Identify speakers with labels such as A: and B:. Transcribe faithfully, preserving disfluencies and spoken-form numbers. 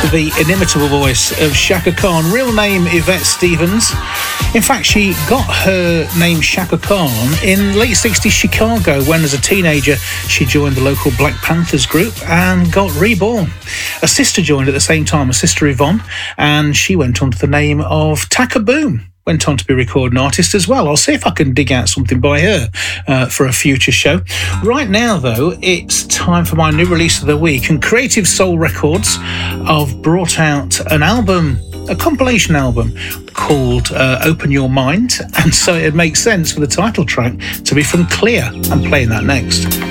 A: the inimitable voice of Chaka Khan, real name Yvette Stevens. In fact, she got her name Chaka Khan in late sixties Chicago when, as a teenager, she joined the local Black Panthers group and got reborn. A sister joined at the same time, a sister Yvonne, and she went under the name of Taka Boom. Went on to be a recording artist as well. I'll see if I can dig out something by her uh, for a future show. Right now, though, it's time for my new release of the week, and Creative Soul Records have brought out an album, a compilation album called uh, Open Your Mind, and so it makes sense for the title track to be from Clear. I'm playing that next.